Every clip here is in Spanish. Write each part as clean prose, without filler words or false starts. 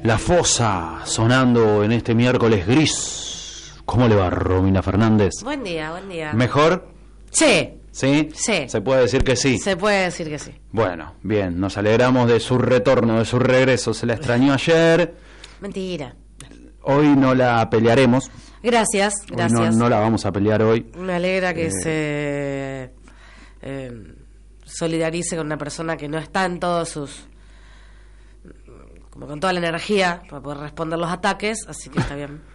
La Fosa sonando en este miércoles gris. ¿Cómo le va, Romina Fernández? Buen día, buen día. ¿Mejor? Sí. ¿Sí? Sí. ¿Se puede decir que sí? Se puede decir que sí. Bueno, bien, nos alegramos de su retorno, de su regreso. Se la extrañó ayer. Mentira. Hoy no la pelearemos. Gracias, gracias. Hoy no la vamos a pelear hoy. Me alegra que se solidarice con una persona que no está en todos sus... como con toda la energía para poder responder los ataques, así que está bien.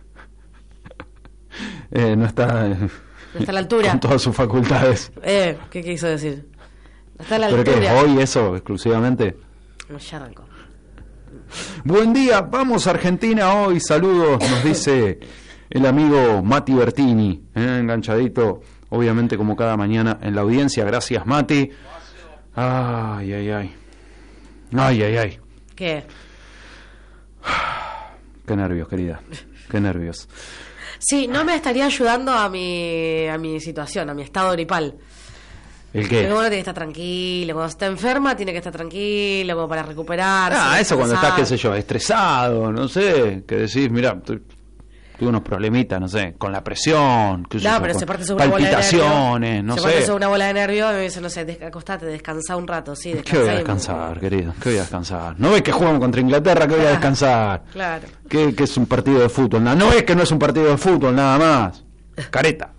No está... No está a la altura. Con todas sus facultades. ¿Qué quiso decir? No está a la ¿Pero altura. qué? ¿Hoy eso exclusivamente? No, ya arrancó. Buen día, vamos a Argentina hoy. Saludos, nos dice el amigo Mati Bertini, enganchadito, obviamente como cada mañana en la audiencia. Gracias, Mati. Ay, ay, ay. Ay, ay, ay. ¿Qué? Qué nervios, querida. Qué nervios. Sí, no me estaría ayudando a mi situación, a mi estado gripal. ¿El qué? Porque uno tiene que estar tranquilo, cuando está enferma tiene que estar tranquilo, como para recuperarse. Eso cuando estás, qué sé yo, estresado, no sé, que decís, mira, tuve unos problemitas, no sé, con la presión, qué sé yo, pero con se parte sobre una bola de palpitaciones, nervio. no se sé. parte sobre una bola de nervio y me dice, no sé, acostate, descansá un rato, sí, descansá. ¿Qué voy a descansar, querido? ¿Qué voy a descansar? ¿No ves que jugamos contra Inglaterra? ¿Qué voy a descansar? Claro. ¿Qué es un partido de fútbol? No es que no es un partido de fútbol, nada más. Careta.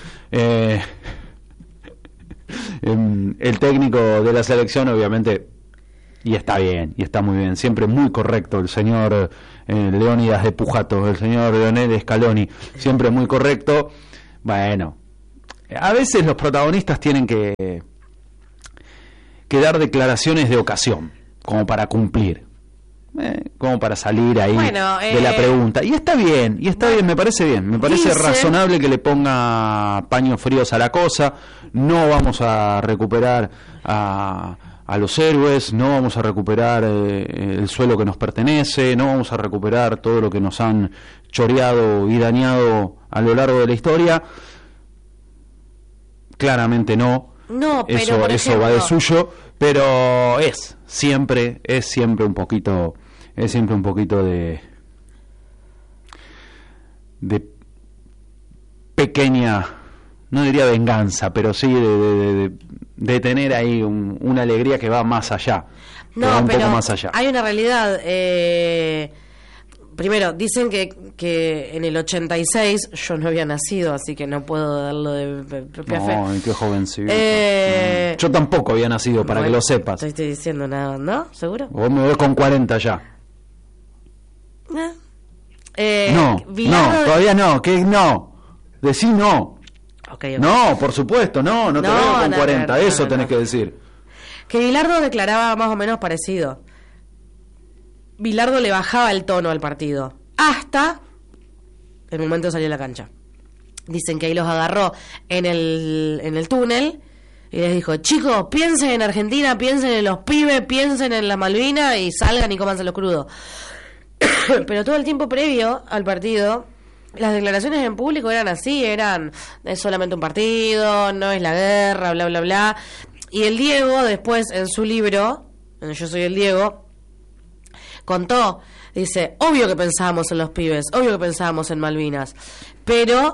El técnico de la selección, obviamente, y está bien, y está muy bien, siempre muy correcto, el señor Leónidas de Pujato, el señor Leonel Scaloni, siempre muy correcto. Bueno, a veces los protagonistas tienen que dar declaraciones de ocasión, como para cumplir, como para salir ahí de la pregunta. Y está bien, bien, me parece bien, me parece razonable que le ponga paños fríos a la cosa. No vamos a recuperar a los héroes, no vamos a recuperar el suelo que nos pertenece, no vamos a recuperar todo lo que nos han choreado y dañado a lo largo de la historia. Claramente no. No, pero eso ejemplo, va de suyo, pero es siempre un poquito de pequeña, no diría venganza, pero sí de tener ahí una alegría que va más allá. No, poco más allá. Hay una realidad. Primero, dicen que en el 86 yo no había nacido, así que no puedo darlo de propia fe. No, qué jovencito. Yo tampoco había nacido, para que lo sepas. Estoy diciendo nada, ¿no? ¿Seguro? Vos me ves con 40 ya. No, todavía no. ¿Qué no? Decí no. Okay. No, por supuesto, no te veo con 40, eso tenés que decir. Que Bilardo declaraba más o menos parecido. Bilardo le bajaba el tono al partido hasta el momento de salir a la cancha. Dicen que ahí los agarró en el túnel y les dijo, chicos, piensen en Argentina, piensen en los pibes, piensen en la Malvinas y salgan y cómanse los crudos. Pero todo el tiempo previo al partido, las declaraciones en público eran así, es solamente un partido, no es la guerra, bla, bla, bla. Y el Diego después en su libro, Yo soy el Diego, contó, dice, obvio que pensábamos en los pibes, obvio que pensábamos en Malvinas, pero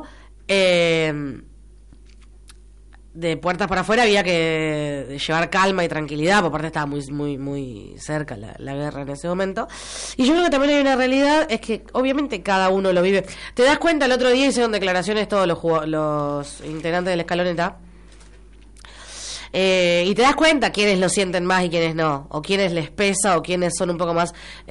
de puertas para afuera había que llevar calma y tranquilidad, por parte estaba muy muy muy cerca la guerra en ese momento. Y yo creo que también hay una realidad, es que obviamente cada uno lo vive. Te das cuenta, el otro día hicieron declaraciones todos los integrantes de la escaloneta, y te das cuenta quiénes lo sienten más y quiénes no, o quiénes les pesa, o quiénes son un poco más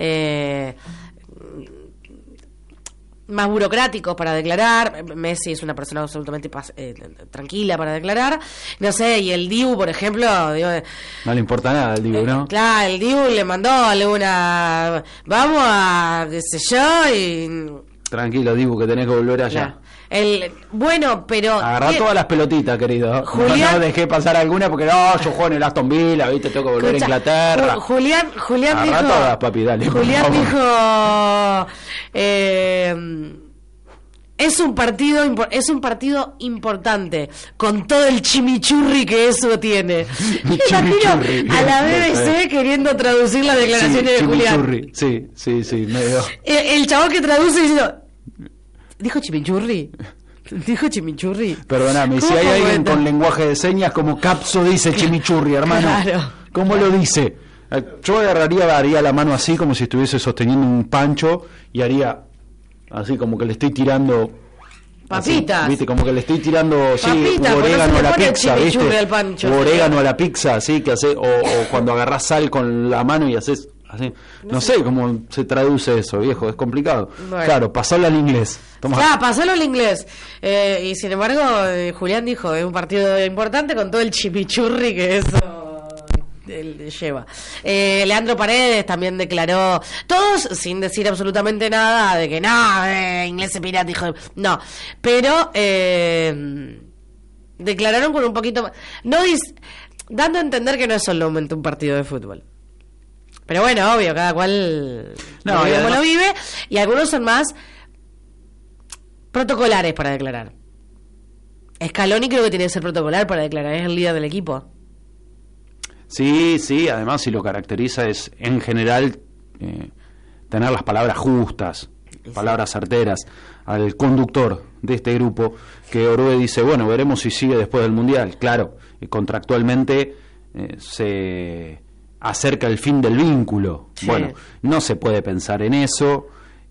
más burocráticos para declarar. Messi es una persona absolutamente tranquila para declarar, no sé, y el Dibu, por ejemplo, digo, no le importa nada al Dibu, ¿no? Claro, el Dibu le mandó alguna, vamos a, qué sé yo, y... Tranquilo, Dibu, que tenés que volver allá. Bueno, pero... Agarrá todas las pelotitas, querido. Julián... No dejé pasar alguna porque no, yo juego en el Aston Villa, ¿viste? Tengo que volver a Inglaterra. Julián agarrá dijo... todas, papi, dale. Julián dijo... Es un partido importante, con todo el chimichurri que eso tiene. Me imagino a la BBC queriendo traducir las declaraciones de Julián. Sí, medio. El chabón que traduce diciendo, ¿dijo chimichurri? ¿Dijo chimichurri? Perdóname, si hay alguien con lenguaje de señas, como Capso dice chimichurri, hermano. Claro. ¿Cómo lo dice? Yo haría la mano así, como si estuviese sosteniendo un pancho, y haría así como que le estoy tirando papitas, así, ¿viste? Como que le estoy tirando orégano a la pizza, ¿viste? Orégano a la pizza, así que hace, o cuando agarrás sal con la mano y haces así. No sé cómo se traduce eso, viejo, es complicado. Bueno. Claro, pasalo al inglés. Pasalo al inglés. Y sin embargo, Julián dijo, es un partido importante con todo el chimichurri que eso lleva. Leandro Paredes también declaró, todos sin decir absolutamente nada de que inglés pirata, hijo de... No, pero declararon con un poquito, dando a entender que no es solamente un partido de fútbol. Pero bueno, obvio, cada cual lo vive, y algunos son más protocolares para declarar. Scaloni creo que tiene que ser protocolar para declarar, es el líder del equipo. Sí, además si lo caracteriza es en general tener las palabras justas, palabras certeras. Al conductor de este grupo, que Orue dice, bueno, veremos si sigue después del Mundial. Claro, contractualmente se acerca el fin del vínculo. Sí. Bueno, no se puede pensar en eso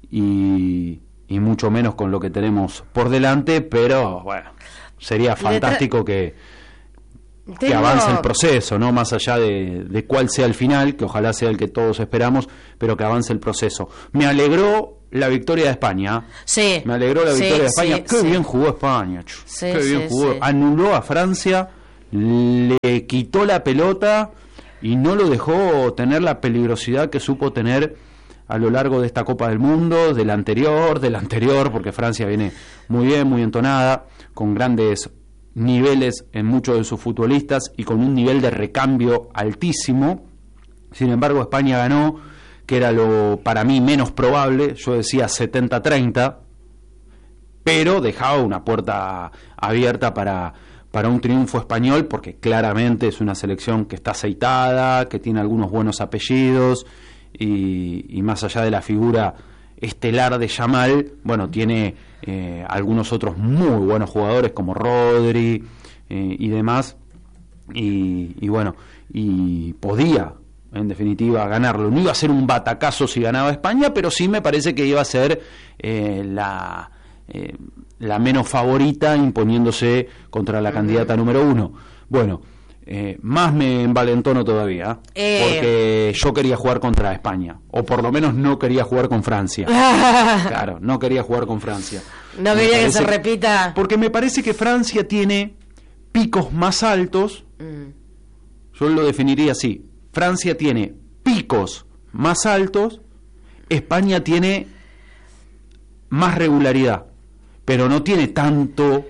y mucho menos con lo que tenemos por delante, pero bueno, sería fantástico que avance el proceso, ¿no? Más allá de cuál sea el final, que ojalá sea el que todos esperamos, pero que avance el proceso. Me alegró la victoria de España. Sí. Me alegró la victoria de España. Qué bien jugó España. Qué bien jugó. Sí. Anuló a Francia, le quitó la pelota y no lo dejó tener la peligrosidad que supo tener a lo largo de esta Copa del Mundo, del anterior, porque Francia viene muy bien, muy entonada, con grandes niveles en muchos de sus futbolistas y con un nivel de recambio altísimo. Sin embargo, España ganó, que era lo para mí menos probable. Yo decía 70-30, pero dejaba una puerta abierta para un triunfo español, porque claramente es una selección que está aceitada, que tiene algunos buenos apellidos y más allá de la figura estelar de Yamal, bueno, tiene algunos otros muy buenos jugadores como Rodri y demás, y bueno, y podía en definitiva ganarlo. No iba a ser un batacazo si ganaba España, pero sí me parece que iba a ser la menos favorita, imponiéndose contra la candidata número 1. Bueno, más me envalentono todavía, porque yo quería jugar contra España, o por lo menos no quería jugar con Francia. Claro, no quería jugar con Francia. No quería que se repita. Porque me parece que Francia tiene picos más altos. Yo lo definiría así: Francia tiene picos más altos, España tiene más regularidad, pero no tiene tanto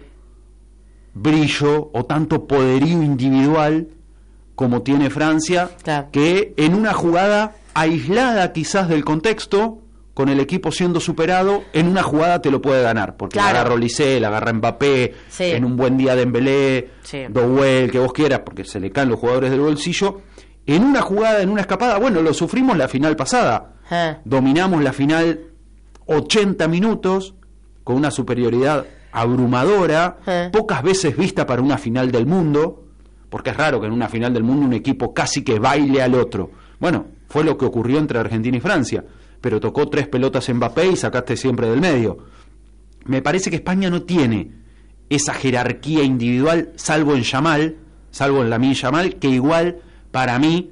brillo o tanto poderío individual como tiene Francia, claro, que en una jugada aislada quizás del contexto, con el equipo siendo superado, en una jugada te lo puede ganar, porque claro, la agarra Olise, la agarra Mbappé, sí, en un buen día Dembélé, sí, Doué, el que vos quieras, porque se le caen los jugadores del bolsillo. En una jugada, en una escapada, bueno, lo sufrimos la final pasada, dominamos la final 80 minutos con una superioridad abrumadora, pocas veces vista para una final del mundo, porque es raro que en una final del mundo un equipo casi que baile al otro. Bueno, fue lo que ocurrió entre Argentina y Francia, pero tocó 3 pelotas en Mbappé y sacaste siempre del medio. Me parece que España no tiene esa jerarquía individual, salvo en Yamal, salvo en Lamine Yamal, que igual para mí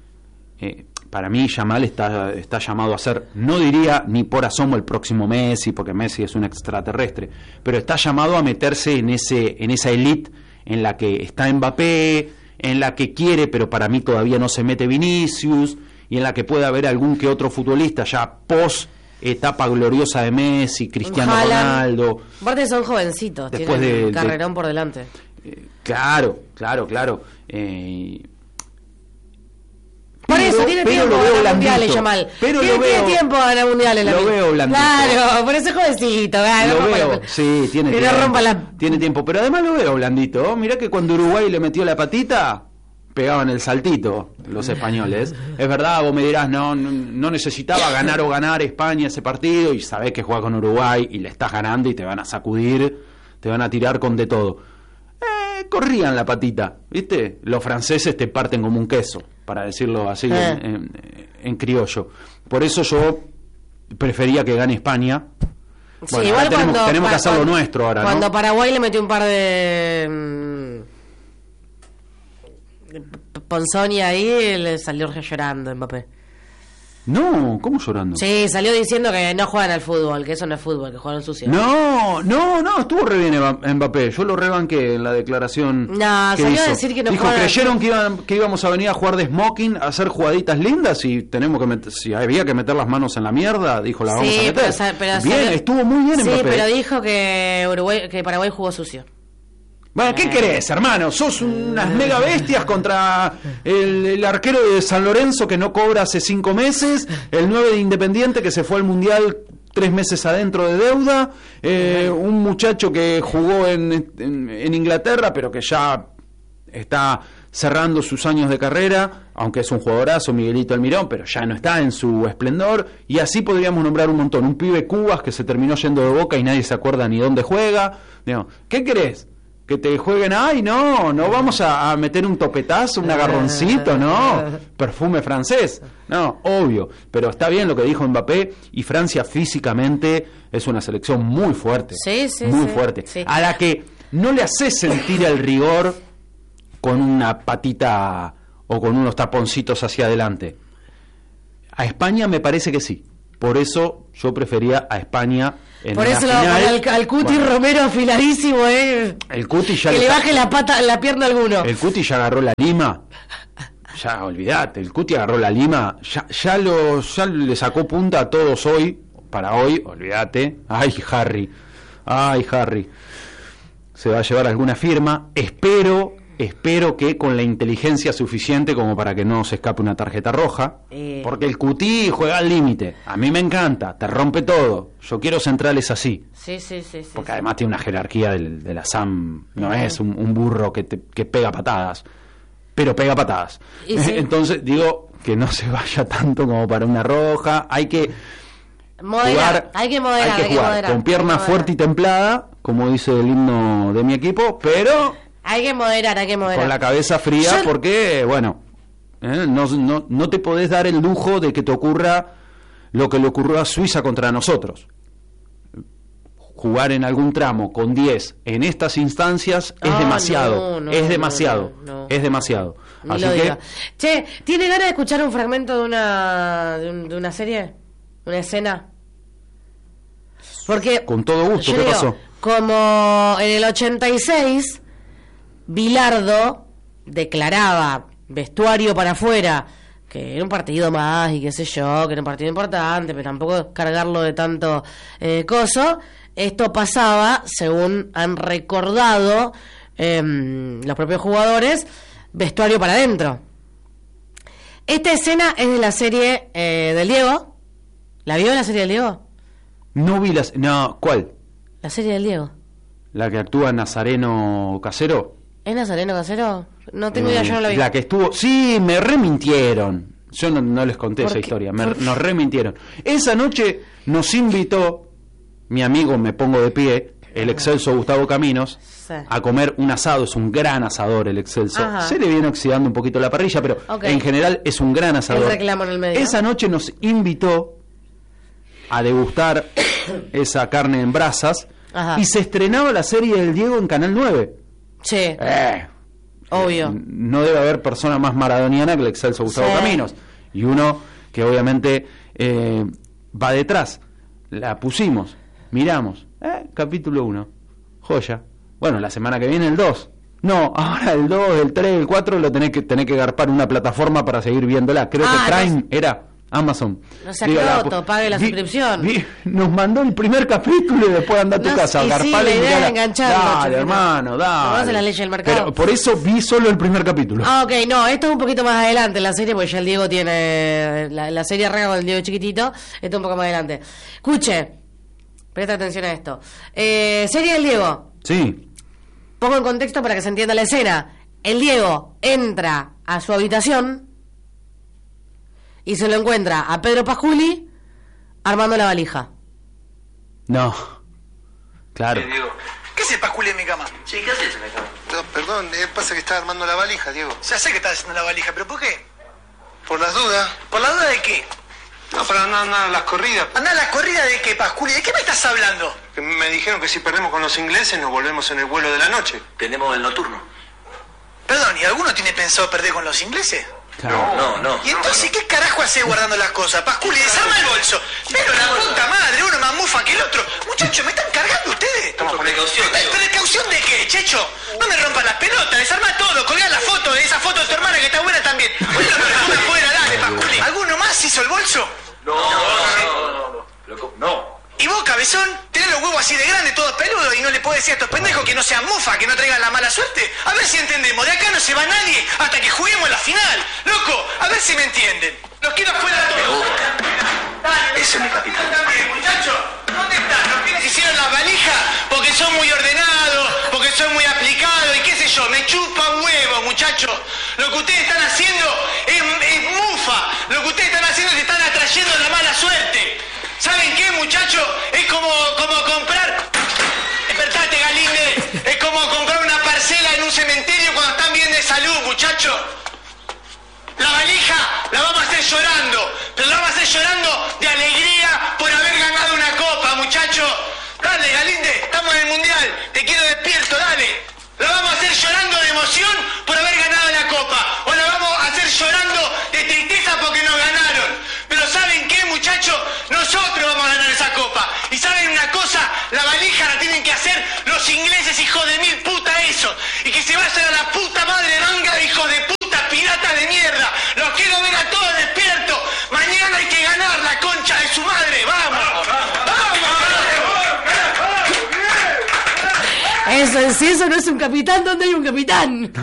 Yamal está llamado a ser, no diría ni por asomo el próximo Messi, porque Messi es un extraterrestre, pero está llamado a meterse en esa elite en la que está Mbappé, en la que quiere, pero para mí todavía no se mete Vinicius, y en la que puede haber algún que otro futbolista ya post etapa gloriosa de Messi, Cristiano Ronaldo. Aparte son jovencitos, tienen un carrerón por delante. Claro. Por eso tiene tiempo a ganar mundiales, Yamal. Tiene tiempo a ganar mundiales. Lo veo blandito. Claro, por eso es jovencito. Lo veo, sí, tiene tiempo. Tiene tiempo, pero además lo veo blandito. Mirá que cuando Uruguay le metió la patita, pegaban el saltito los españoles. Es verdad, vos me dirás, no necesitaba ganar o ganar España ese partido, y sabés que juega con Uruguay y le estás ganando y te van a sacudir, te van a tirar con de todo. Corrían la patita, ¿viste? Los franceses te parten como un queso, para decirlo así en criollo. Por eso yo prefería que gane España. Bueno, sí, igual tenemos que hacer lo nuestro ahora, cuando ¿no? Paraguay le metió un par de Ponzoni ahí, le salió llorando Mbappé. No, ¿cómo llorando? Sí, salió diciendo que no juegan al fútbol, que eso no es fútbol, que juegan sucio. No, estuvo re bien Mbappé. Yo lo rebanqué en la declaración. No, salió a decir que no dijo, creyeron que íbamos a venir a jugar de smoking, a hacer jugaditas lindas, y si había que meter las manos en la mierda, dijo, la vamos a meter. Pero bien, estuvo muy bien Mbappé. Sí, pero dijo que Paraguay jugó sucio. Bueno, ¿qué querés, hermano? Sos unas mega bestias contra el arquero de San Lorenzo que no cobra hace 5 meses, el 9 de Independiente que se fue al Mundial 3 meses adentro de deuda, un muchacho que jugó en Inglaterra pero que ya está cerrando sus años de carrera, aunque es un jugadorazo, Miguelito Almirón, pero ya no está en su esplendor, y así podríamos nombrar un montón. Un pibe Cubas que se terminó yendo de Boca y nadie se acuerda ni dónde juega. Digo, ¿qué querés? Que te jueguen, no vamos a meter un topetazo, un agarroncito, no, perfume francés, no, obvio, pero está bien lo que dijo Mbappé, y Francia físicamente es una selección muy fuerte, muy fuerte, sí. A la que no le haces sentir el rigor con una patita o con unos taponcitos hacia adelante. A España me parece que sí. Por eso yo prefería a España en por eso final. Al Cuti Romero afiladísimo, El Cuti ya que le baje la pierna a alguno. El Cuti ya agarró la lima. Ya olvidate, el Cuti agarró la lima. Ya le sacó punta a todos para hoy, olvídate. Ay, Harry. Se va a llevar alguna firma. Espero que con la inteligencia suficiente como para que no se escape una tarjeta roja, porque el Cutí juega al límite. A mí me encanta, te rompe todo. Yo quiero centrales así. Sí. Porque además tiene una jerarquía de la SAM, no es un burro que pega patadas, pero pega patadas. Entonces digo que no se vaya tanto como para una roja. Hay que moderar, hay que jugar con pierna fuerte y templada, como dice el himno de mi equipo, pero hay que moderar. Con la cabeza fría, porque, bueno, no te podés dar el lujo de que te ocurra lo que le ocurrió a Suiza contra nosotros. Jugar en algún tramo con 10 en estas instancias es demasiado. Es demasiado. Así que... Che, ¿tiene ganas de escuchar un fragmento de una serie? ¿Una escena? Porque... Con todo gusto, ¿qué pasó? Como en el 86... Bilardo declaraba vestuario para afuera que era un partido más y qué sé yo, que era un partido importante, pero tampoco cargarlo de tanto coso. Esto pasaba, según han recordado los propios jugadores, vestuario para adentro. Esta escena es de la serie del Diego. ¿La vio la serie del Diego? No vi no, ¿cuál? La serie del Diego. ¿La que actúa Nazareno Casero? ¿Es Nazareno Casero? No tengo idea, yo no la vi. La que estuvo... Sí, me remintieron. Yo no les conté esa historia. Nos remintieron. Esa noche nos invitó mi amigo, me pongo de pie, el excelso Gustavo Caminos, a comer un asado. Es un gran asador el excelso. Ajá. Se le viene oxidando un poquito la parrilla, pero en general es un gran asador. El reclamo en el medio. Esa noche nos invitó a degustar esa carne en brasas. Ajá. Y se estrenaba la serie del Diego en Canal 9. Sí. Obvio. No debe haber persona más maradoniana que el excelso Gustavo Caminos. Y uno que obviamente va detrás. La pusimos, miramos. Capítulo 1. Joya. Bueno, la semana que viene el 2. No, ahora el 2, el 3, el 4 lo tenés que garpar una plataforma para seguir viéndola. Creo que Prime era Amazon. No sea croto, pague la suscripción. Nos mandó el primer capítulo y después anda a tu casa. Y sí, la idea es engancharlo. Dale, hermano, dale. No hace la ley del mercado. Pero por eso vi solo el primer capítulo. Ah, ok, no, esto es un poquito más adelante en la serie, porque ya el Diego tiene... La serie arranca con el Diego chiquitito, esto es un poco más adelante. Escuche, presta atención a esto. Serie del Diego. Sí. Pongo en contexto para que se entienda la escena. El Diego entra a su habitación y se lo encuentra a Pedro Pasculi armando la valija. No. Claro. Diego, ¿qué hace Pasculi en mi cama? Sí, ¿qué haces en la cama? No, perdón, pasa que estaba armando la valija, Diego. Ya sé que estás haciendo la valija, pero ¿por qué? Por las dudas. ¿Por las dudas de qué? No, para andar a las corridas. ¿Andar a las corridas de qué, Pasculi? ¿De qué me estás hablando? Que me dijeron que si perdemos con los ingleses nos volvemos en el vuelo de la noche. Tenemos el nocturno. Perdón, ¿y alguno tiene pensado perder con los ingleses? No. ¿Y entonces qué carajo hace guardando las cosas? Pasculi, desarma el bolso. Pero la puta madre, uno más mufa que el otro. Muchachos, ¿me están cargando ustedes? Estamos con precaución. ¿Precaución de qué, Checho? No me rompan las pelotas, desarma todo, colgá la foto de esa foto de tu hermana que está buena también. Oye, no me pongas fuera, dale, Pasculi. ¿Alguno más hizo el bolso? No. ¿Y vos, cabezón? ¿Tenés los huevos así de grandes, todos peludos, y no le podés decir a estos pendejos que no sean mufa, que no traigan la mala suerte? A ver si entendemos. De acá no se va nadie hasta que juguemos la final. Loco, a ver si me entienden. Los quiero afuera todos. Dale, ese es mi capitán. También, muchachos. ¿Dónde están? ¿Los que hicieron las valijas? Porque son muy ordenados, porque son muy aplicados, y qué sé yo. Me chupa un huevo, muchachos. Lo que ustedes están haciendo es mufa. Lo que ustedes están haciendo es que están atrayendo la mala suerte. ¿Saben qué, muchachos? Es como comprar... Despertate, Galíndez. Es como comprar una parcela en un cementerio cuando están bien de salud, muchachos. La valija la vamos a hacer llorando, pero la vamos a hacer llorando de alegría por haber ganado una copa, muchachos. Dale, Galíndez, estamos en el Mundial. Te quiero despierto, dale. La vamos a hacer llorando de emoción por haber ganado la copa. O la vamos a hacer llorando de tristeza porque nos ganaron. Pero ¿saben qué, muchachos? Nosotros vamos a ganar esa copa. Y ¿saben una cosa? La valija la tienen que hacer los ingleses, hijos de mil puta eso. Y que se vayan a la puta madre manga de hijos de puta piratas de mierda. Los quiero ver a todos despiertos. Mañana hay que ganar la concha de su madre. ¡Vamos! Eso, si eso no es un capitán, ¿dónde hay un capitán?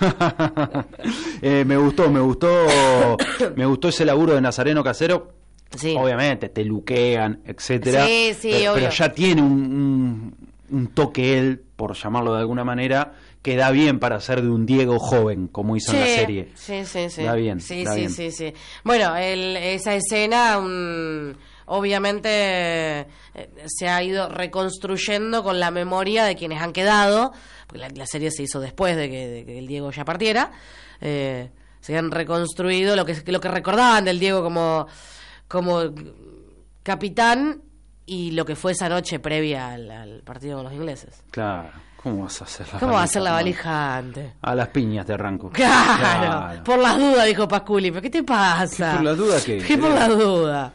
Me gustó ese laburo de Nazareno Casero. Sí. Obviamente te luquean, etcétera. Sí, pero ya tiene un toque él, por llamarlo de alguna manera, que da bien para ser de un Diego joven, como hizo en la serie. Sí. Da bien. Sí. Bueno, esa escena obviamente se ha ido reconstruyendo con la memoria de quienes han quedado, porque la serie se hizo después de que el Diego ya partiera. Se han reconstruido lo que recordaban del Diego como capitán y lo que fue esa noche previa al partido con los ingleses. Claro. ¿Cómo vas a hacer la valija? ¿Cómo va a hacer la valija antes? A las piñas te arranco. Claro. Por las dudas, dijo Pasculi. ¿Pero qué te pasa? ¿Por las dudas qué? ¿Qué por las dudas?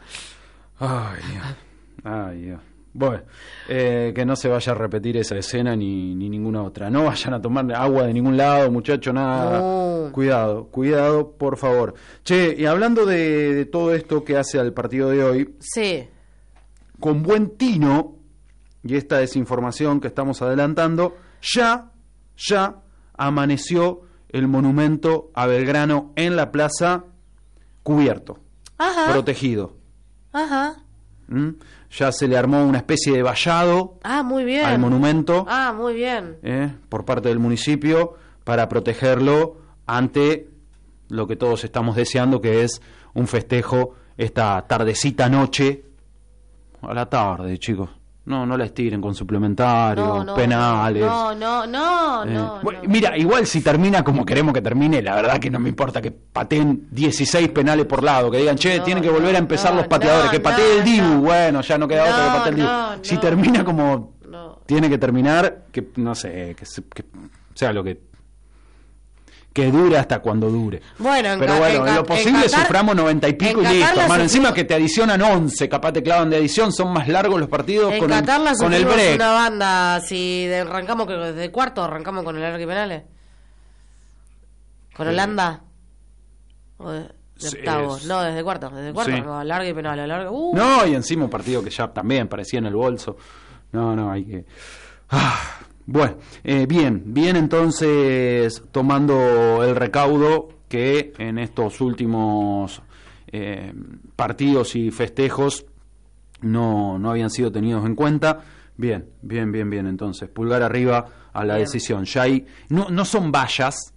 Ay, Dios. Bueno, que no se vaya a repetir esa escena ni ninguna otra. No vayan a tomar agua de ningún lado, muchachos, nada. No. Cuidado, por favor. Che, y hablando de todo esto que hace al partido de hoy. Sí. Con buen tino, y esta desinformación que estamos adelantando, ya amaneció el monumento a Belgrano en la plaza cubierto, protegido. Ajá. Ya se le armó una especie de vallado muy bien. al monumento. Muy bien. Por parte del municipio para protegerlo ante lo que todos estamos deseando, que es un festejo esta tardecita noche a la tarde, chicos. No la estiren con suplementarios, penales. No. Mira, igual si termina como queremos que termine, la verdad que no me importa que pateen 16 penales por lado, que digan, tienen que volver a empezar los pateadores, que patee el Dibu, bueno, ya no queda otro que patee el Dibu. Si termina como tiene que terminar, que no sé, que sea lo que dure hasta cuando dure. Bueno, pero bueno, en lo posible suframos 90 y pico y listo, hermano. Encima que te adicionan 11, capaz te clavan de adición, son más largos los partidos con el break. Una banda, si arrancamos desde cuarto, arrancamos con el arco y penales. ¿Con Holanda? De octavos. No, desde cuartos. Sí. Alargue y penal, alargue. No, y encima un partido que ya también parecía en el bolso. No, hay que... Bueno, bien entonces, tomando el recaudo que en estos últimos partidos y festejos no habían sido tenidos en cuenta. Bien, entonces, pulgar arriba a la decisión. Ya hay, no son vallas,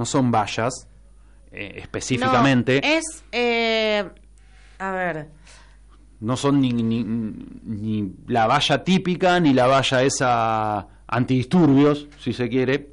específicamente. No, es, a ver... No son ni la valla típica, ni la valla esa antidisturbios, si se quiere.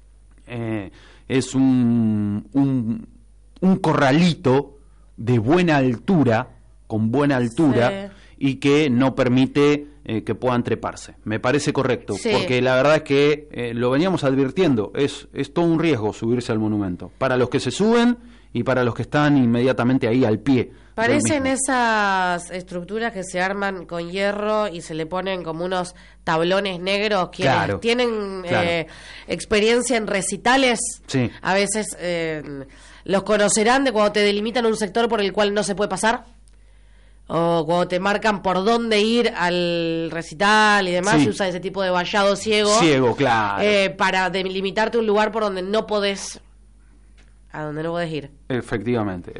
Es un corralito de buena altura, con buena altura, sí. Y que no permite que puedan treparse. Me parece correcto, sí. Porque la verdad es que lo veníamos advirtiendo, es todo un riesgo subirse al monumento, para los que se suben y para los que están inmediatamente ahí al pie. Parecen esas estructuras que se arman con hierro y se le ponen como unos tablones negros. Quienes claro, tienen experiencia en recitales, sí. A veces los conocerán de cuando te delimitan un sector por el cual no se puede pasar, o cuando te marcan por dónde ir al recital y demás, sí. Se usa ese tipo de vallado ciego, claro, para delimitarte un lugar por donde no podés... A donde no podés ir. Efectivamente.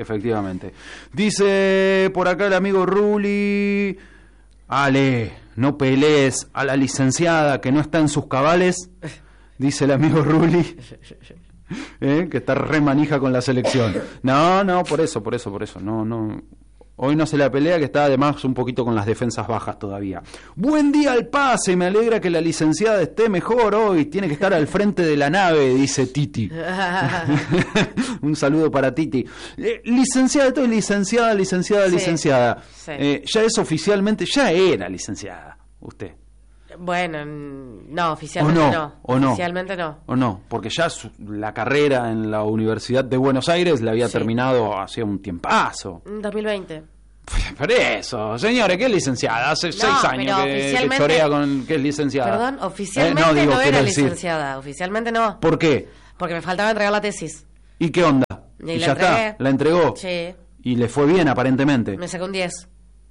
Dice por acá el amigo Ruli: Ale, no pelees a la licenciada que no está en sus cabales. Dice el amigo Ruli, que está re manija con la selección. No, por eso. No. Hoy no se la pelea, que está además un poquito con las defensas bajas todavía. Buen día al pase, me alegra que la licenciada esté mejor hoy. Tiene que estar al frente de la nave, dice Titi. Un saludo para Titi. Licenciada, estoy licenciada. Sí. Ya es oficialmente, ya era licenciada usted. Bueno, no, oficialmente no. Oficialmente no. O no, porque ya la carrera en la Universidad de Buenos Aires la había terminado hacía un tiempazo. 2020. Por eso, señores, ¿qué es licenciada? Hace 6 años que chorea con que es licenciada. Perdón, oficialmente no era licenciada. Oficialmente no. ¿Por qué? Porque me faltaba entregar la tesis. ¿Y qué onda? Y ya está, la entregó. Sí. Y le fue bien, aparentemente. Me sacó un 10.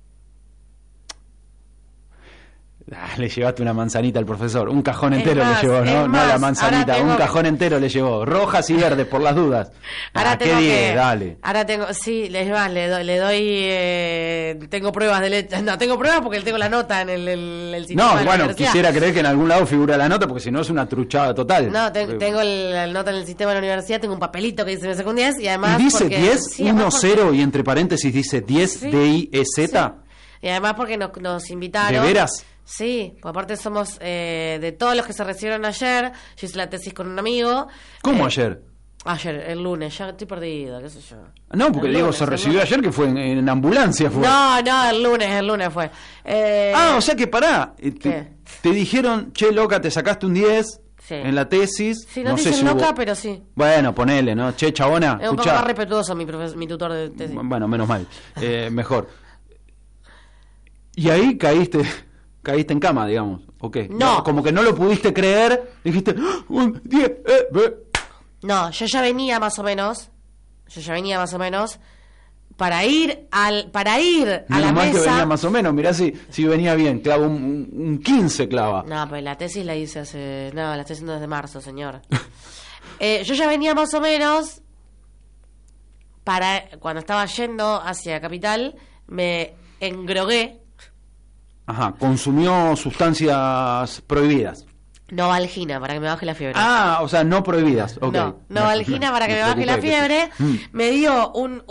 Le llevaste una manzanita al profesor, un cajón entero le llevó, ¿no? No la manzanita, un cajón entero le llevó, rojas y verdes por las dudas. Ahora tengo que, dale. Ahora tengo, sí, le doy, tengo pruebas de leche, no tengo pruebas porque tengo la nota en el sistema. No, bueno, quisiera creer que en algún lado figura la nota porque si no es una truchada total. No, tengo la nota en el sistema de la universidad, tengo un papelito que dice me sacó un 10 y además. ¿Y dice 10, sí, 1-0 y entre paréntesis dice 10 sí, D-I-E-Z? Sí. Y además porque nos invitaron. ¿De veras? Sí, pues aparte somos de todos los que se recibieron ayer. Yo hice la tesis con un amigo. ¿Cómo ayer? Ayer, el lunes, ya estoy perdida, qué sé yo. No, porque Diego se recibió ayer que fue en ambulancia. Fue. No, el lunes fue. O sea que pará. Te dijeron, che, loca, te sacaste un 10 en la tesis. Sí, no te dicen loca, pero sí. Bueno, ponele, ¿no? Che, chabona, es un poco más respetuoso mi tutor de tesis. Bueno, menos mal, mejor. Y ahí caíste en cama, digamos, ¿o qué? No. Como que no lo pudiste creer, dijiste, un 10, No, yo ya venía más o menos para ir a la mesa. Que venía más o menos, mirá si venía bien, clava un 15 clava. No, pues la tesis la hice la estoy haciendo desde marzo, señor. Yo ya venía más o menos para, cuando estaba yendo hacia Capital, me engrogué. Ajá, consumió sustancias prohibidas. Novalgina, para que me baje la fiebre. O sea, no prohibidas. Okay. No, Novalgina para que me baje la fiebre. Me dio un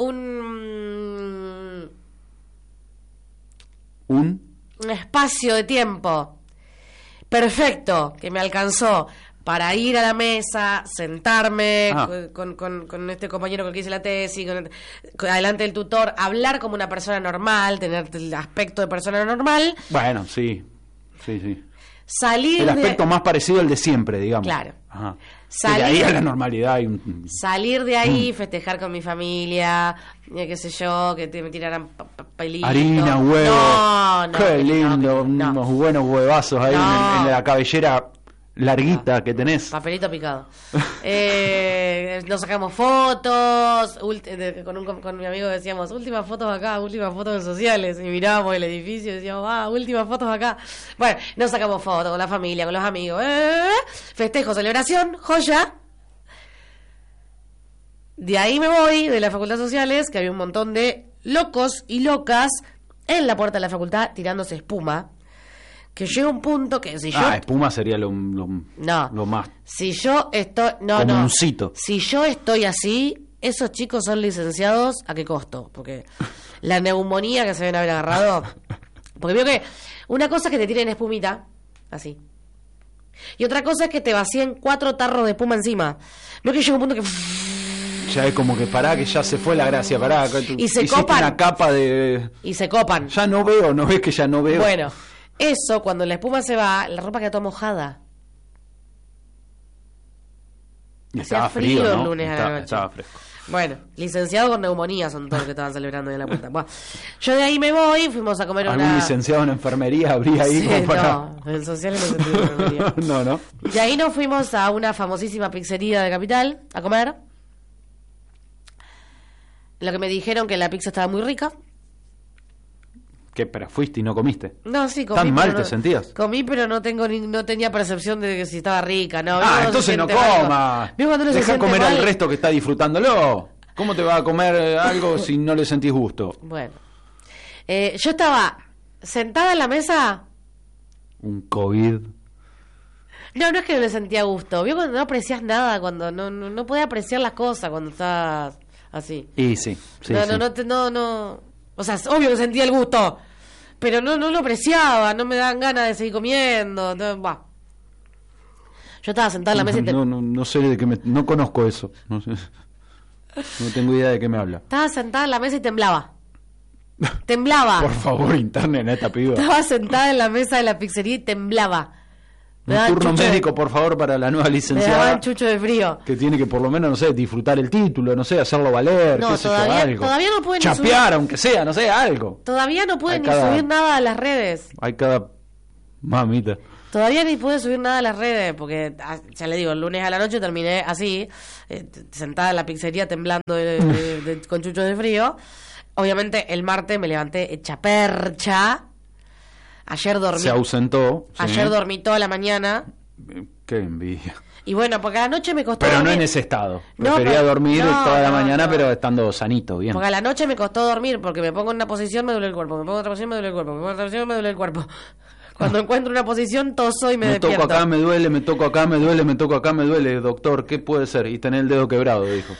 espacio de tiempo perfecto que me alcanzó para ir a la mesa, sentarme con este compañero con el que hice la tesis, adelante del tutor, hablar como una persona normal, tener el aspecto de persona normal. Bueno, sí. Salir el aspecto más parecido al de siempre, digamos. Claro. Ajá. De ahí a la normalidad. Salir de ahí, festejar con mi familia, qué sé yo, que me tiraran papelitos. Harina, huevo. No, qué lindo, unos buenos huevazos ahí en la cabellera. larguita que tenés. Papelito picado. Nos sacamos fotos. Con mi amigo decíamos, últimas fotos acá, últimas fotos en sociales. Y mirábamos el edificio y decíamos, últimas fotos acá. Bueno, nos sacamos fotos con la familia, con los amigos. Festejo, celebración, joya. De ahí me voy, de la Facultad de Sociales, que había un montón de locos y locas en la puerta de la facultad tirándose espuma. Que llega un punto que si yo... espuma sería lo más... Si yo estoy... Comuncito. Si yo estoy así, esos chicos son licenciados, ¿a qué costo? Porque la neumonía que se deben haber agarrado... Porque veo que una cosa es que te tiren espumita, así. Y otra cosa es que te vacíen 4 tarros de espuma encima. Veo que llega un punto que... Ya es como que que ya se fue la gracia, y se copan. Una capa de... Y se copan. Ya no veo, ¿no ves que ya no veo? Bueno, eso, cuando la espuma se va, la ropa queda toda mojada. Y estaba frío, ¿no? El lunes a la noche. Estaba fresco. Bueno, licenciados con neumonía son todos los que estaban celebrando ahí en la puerta. Bueno, yo de ahí me voy, fuimos a comer ¿Algún licenciado en enfermería habría ahí? Sí, no, en sociales no se tiene enfermería. No. Y ahí nos fuimos a una famosísima pizzería de Capital a comer. Lo que me dijeron que la pizza estaba muy rica. ¿Qué? ¿Pero fuiste y no comiste? No, sí, comí. ¿Tan mal te sentías? Comí, pero no tenía percepción de que si estaba rica. No, entonces no comas. Deja comer al resto que está disfrutándolo. ¿Cómo te va a comer algo si no le sentís gusto? Bueno. Yo estaba sentada en la mesa. Un COVID. No es que no le sentía gusto. Vio cuando no apreciás nada, cuando no podés apreciar las cosas cuando estás... así. Y sí. No. O sea, es obvio que sentía el gusto, pero no lo apreciaba, no me daban ganas de seguir comiendo. Yo estaba sentada en la mesa y no sé de qué no conozco eso. No sé. No tengo idea de qué me habla. Estaba sentada en la mesa y temblaba. Temblaba. Por favor, internen a esta piba. Estaba sentada en la mesa de la pizzería y temblaba. Un turno médico, por favor, para la nueva licenciada. Me daban chucho de frío. Que tiene que, por lo menos, no sé, disfrutar el título, no sé, hacerlo valer, no, qué sé yo, algo. Todavía no pueden chapear, aunque sea, no sé, algo. Todavía no pueden subir nada a las redes. Hay cada... Mamita. Todavía ni pude subir nada a las redes, porque, ya le digo, el lunes a la noche terminé así, sentada en la pizzería temblando con chucho de frío. Obviamente, el martes me levanté hecha percha. Ayer dormí. Se ausentó. Ayer dormí toda la mañana. Qué envidia. Y bueno, porque a la noche me costó Pero dormir. no en ese estado. Prefería dormir toda la mañana, pero estando sanito, bien. Porque a la noche me costó dormir, porque me pongo en una posición, me duele el cuerpo. Me pongo en otra posición, me duele el cuerpo. Me pongo en otra posición, me duele el cuerpo. Cuando encuentro una posición, toso y me despierto. Me toco acá, me duele, me toco acá, me duele, me toco acá, me duele. Doctor, ¿qué puede ser? Y tener el dedo quebrado, dijo.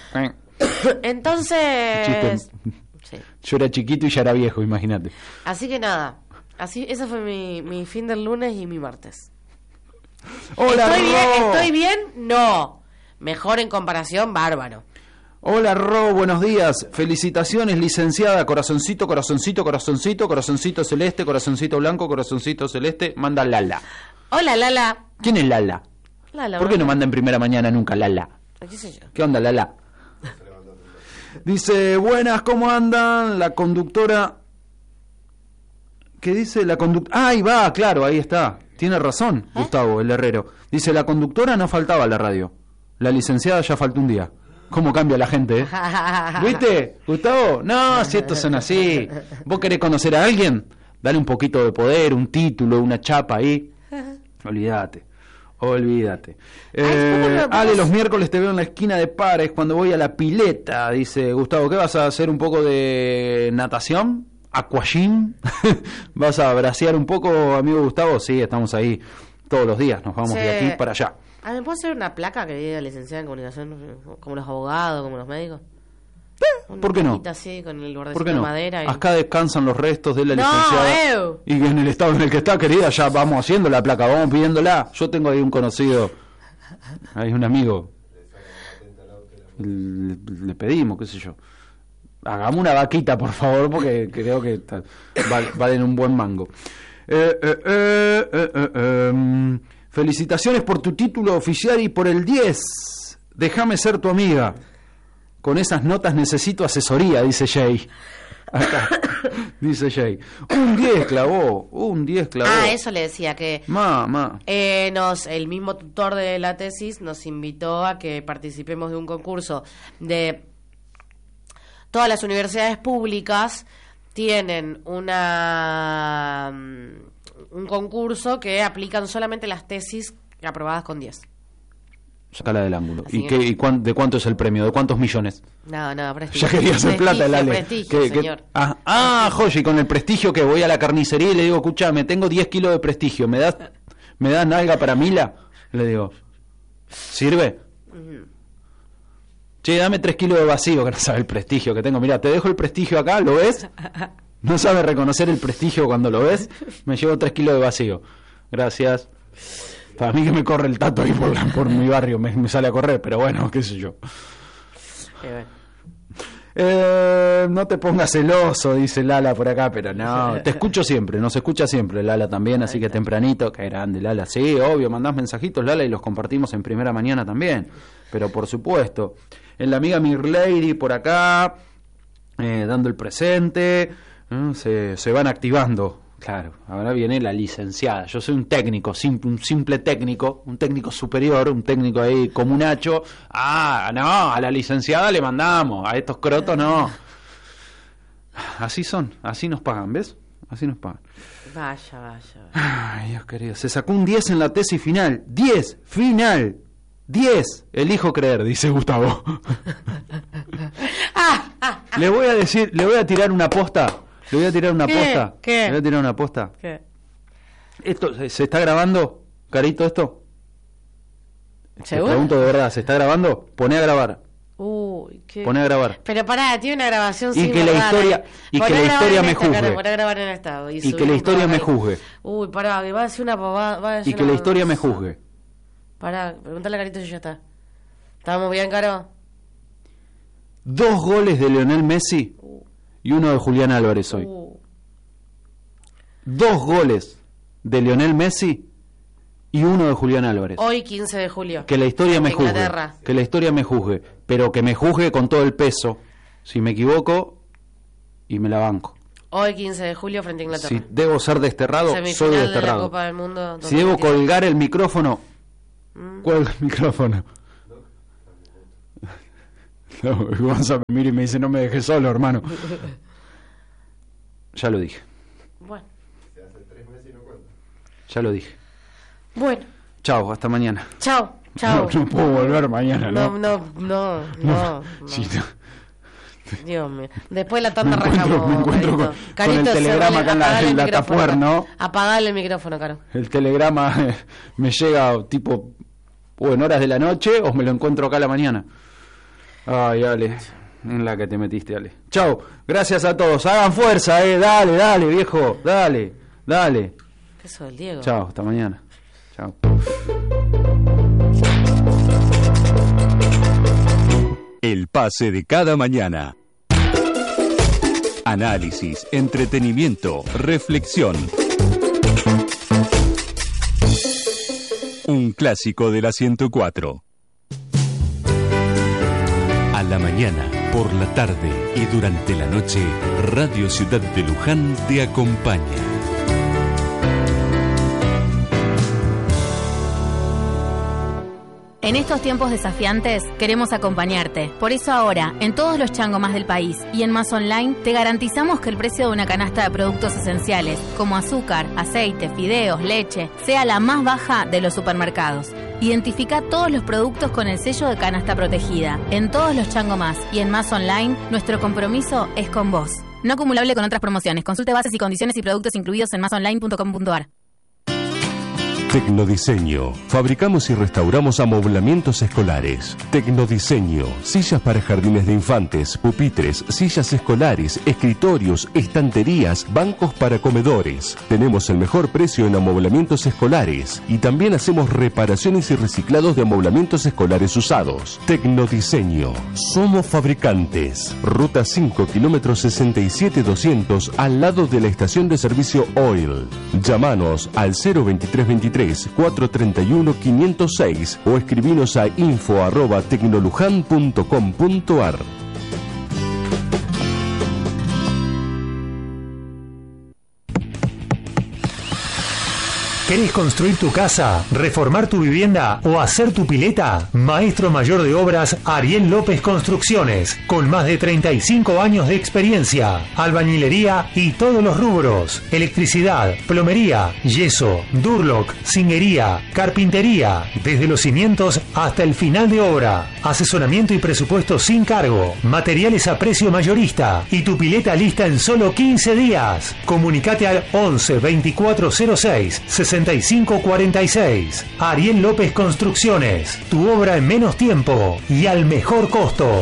Entonces... Sí. Yo era chiquito y ya era viejo, imagínate. Así que nada. Así, ese fue mi fin del lunes y mi martes. Hola, ¿Estoy bien? No. Mejor en comparación, bárbaro. Hola, Ro, buenos días. Felicitaciones, licenciada. Corazoncito, corazoncito, corazoncito, corazoncito celeste, corazoncito blanco, corazoncito celeste. Manda Lala. Hola, Lala. ¿Quién es Lala? Lala. ¿Por qué no manda en primera mañana nunca Lala? ¿Qué sé yo? ¿Qué onda, Lala? Dice, buenas, ¿cómo andan? La conductora... ¿Qué dice la conductora? Ahí va, claro, ahí está. Tiene razón, Gustavo, el herrero. Dice, la conductora no faltaba a la radio. La licenciada ya faltó un día. ¿Cómo cambia la gente, ¿Viste, Gustavo? No, si estos son así. ¿Vos querés conocer a alguien? Dale un poquito de poder, un título, una chapa ahí. Olvídate. Ale, los miércoles te veo en la esquina de Pares cuando voy a la pileta. Dice Gustavo, ¿qué vas a hacer? ¿Un poco de natación? ¿Aquagym? ¿Vas a bracear un poco, amigo Gustavo? Sí, estamos ahí todos los días, nos vamos de aquí para allá. ¿Me puedo hacer una placa que diga licenciada en comunicación, como los abogados, como los médicos? ¿Por qué no? Así, con el bordecito de madera. Acá descansan los restos de la licenciada. Y en el estado en el que está, querida, ya vamos haciendo la placa, vamos pidiéndola. Yo tengo ahí un conocido, hay un amigo. Le pedimos, qué sé yo. Hagamos una vaquita, por favor, porque creo que valen un buen mango. Felicitaciones por tu título oficial y por el 10. Déjame ser tu amiga. Con esas notas necesito asesoría, dice Jay. Acá, dice Jay. Un 10 clavó. Ah, eso le decía que... Mamá. El mismo tutor de la tesis nos invitó a que participemos de un concurso de... Todas las universidades públicas tienen un concurso que aplican solamente las tesis aprobadas con 10. Sácala del ángulo. ¿Y de cuánto es el premio? ¿De cuántos millones? No, prestigio. Ya quería hacer plata el Ale. Prestigio, señor. Joya, y con el prestigio que voy a la carnicería y le digo, escuchame, tengo 10 kilos de prestigio, ¿me das nalga para Mila? Le digo, ¿sirve? Che, dame 3 kilos de vacío, que no sabe el prestigio que tengo. Mira, te dejo el prestigio acá, ¿lo ves? ¿No sabe reconocer el prestigio cuando lo ves? Me llevo 3 kilos de vacío. Gracias. Para mí que me corre el tato ahí por mi barrio, me sale a correr, pero bueno, qué sé yo. No te pongas celoso, dice Lala por acá, pero no, te escucho siempre, nos escucha siempre Lala también, así que tempranito, qué grande Lala, sí, obvio, mandás mensajitos Lala y los compartimos en primera mañana también, pero por supuesto. En la amiga Mirlady por acá, dando el presente, se van activando. Claro, ahora viene la licenciada. Yo soy un técnico, un simple técnico, un técnico superior, un técnico ahí comunacho. No, a la licenciada le mandamos, a estos crotos no. Así son, así nos pagan, ¿ves? Así nos pagan. Vaya. Ay, Dios querido, se sacó un 10 en la tesis final. 10, final. 10, elijo creer, dice Gustavo. Le voy a tirar una posta. ¿Qué? Le voy a tirar una posta. ¿Qué? ¿Esto se está grabando, Carito, esto? ¿Seguro? Te pregunto de verdad, ¿se está grabando? Poné a grabar. Uy, ¿qué? Poné a grabar. Pero pará, tiene una grabación sin que la historia me juzgue. Poné a grabar en esta. Y que la historia me juzgue. Uy, pará, que va a decir una pavada. Y que la historia me juzgue. Pará, pregúntale a Carito si ya está. ¿Estábamos bien, Caro? 2 goles de Lionel Messi y 1 de Julián Álvarez hoy. 2 goles de Lionel Messi y 1 de Julián Álvarez. Hoy 15 de julio. Que la historia me juzgue. Que la historia me juzgue. Pero que me juzgue con todo el peso. Si me equivoco, y me la banco. Hoy 15 de julio frente a Inglaterra. Si debo ser desterrado, soy desterrado. De la Copa del Mundo, si debo colgar el micrófono, cuelgo el micrófono. No, Gonzalo me mira y me dice, no me dejes solo, hermano. Ya lo dije. Bueno. Ya lo dije. Bueno. Chao, hasta mañana. Chao. No puedo volver mañana, ¿no? No. Sí, Dios mío. Después la tanda rajamos. Me encuentro con el telegrama acá en la tapuer, ¿no? Apagale el micrófono, Caro. El telegrama me llega tipo o en horas de la noche o me lo encuentro acá a la mañana. Ay, Ale, en la que te metiste, Ale. Chau, gracias a todos. Hagan fuerza, dale, viejo, dale. Eso del Diego. Chau, hasta mañana. Chau. El pase de cada mañana. Análisis, entretenimiento, reflexión. Un clásico de la 104. A la mañana, por la tarde y durante la noche, Radio Ciudad de Luján te acompaña. En estos tiempos desafiantes queremos acompañarte. Por eso ahora, en todos los changomás del país y en Más Online, te garantizamos que el precio de una canasta de productos esenciales, como azúcar, aceite, fideos, leche, sea la más baja de los supermercados. Identifica todos los productos con el sello de canasta protegida. En todos los changomás y en Más Online, nuestro compromiso es con vos. No acumulable con otras promociones. Consulte bases y condiciones y productos incluidos en masonline.com.ar. Tecnodiseño. Fabricamos y restauramos amoblamientos escolares. Tecnodiseño. Sillas para jardines de infantes, pupitres, sillas escolares, escritorios, estanterías, bancos para comedores. Tenemos el mejor precio en amoblamientos escolares y también hacemos reparaciones y reciclados de amoblamientos escolares usados. Tecnodiseño. Somos fabricantes. Ruta 5, kilómetro 67-200, al lado de la estación de servicio Oil. Llámanos al 02323 431 506 o escribinos a info@tecnolujan.com.ar. ¿Querés construir tu casa, reformar tu vivienda o hacer tu pileta? Maestro mayor de obras Ariel López Construcciones, con más de 35 años de experiencia, albañilería y todos los rubros, electricidad, plomería, yeso, durlock, zinguería, carpintería, desde los cimientos hasta el final de obra, asesoramiento y presupuesto sin cargo, materiales a precio mayorista y tu pileta lista en solo 15 días. Comunicate al 11 2406 6546. Ariel López Construcciones, tu obra en menos tiempo y al mejor costo.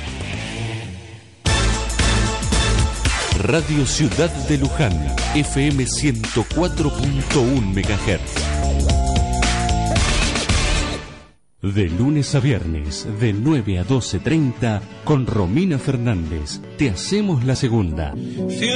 Radio Ciudad de Luján, FM 104.1 MHz. De lunes a viernes, de 9 a 12:30, con Romina Fernández, te hacemos la segunda.